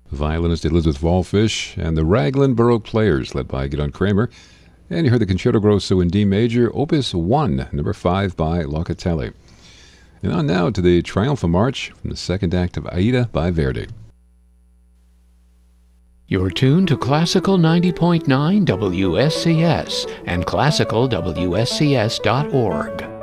violinist Elizabeth Wallfish, and the Raglan Baroque Players, led by Gidon Kramer. And you heard the Concerto Grosso in D major, Opus 1, number 5 by Locatelli. And on now to the Triumphal March from the second act of Aida by Verdi. You're tuned to Classical 90.9 WSCS and classicalwscs.org.